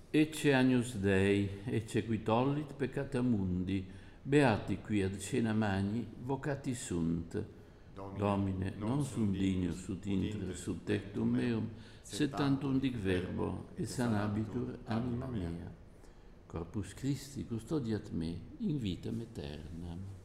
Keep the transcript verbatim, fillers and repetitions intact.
Ecce Agnus Dei, ecce qui tollit peccata mundi, beati qui ad cena magni, vocati sunt. Domine, non sum dignus ut intre sub tectum meum, sed tantum dic verbo, et sanabitur anima mea. Corpus Christi custodiat me in vitam aeternam.